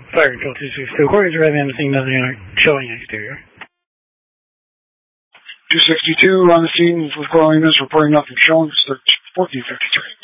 Fire Control 262. According to Red Man, seeing nothing showing exterior. 262 on the scene with glowing mist, reporting nothing showing. 1453.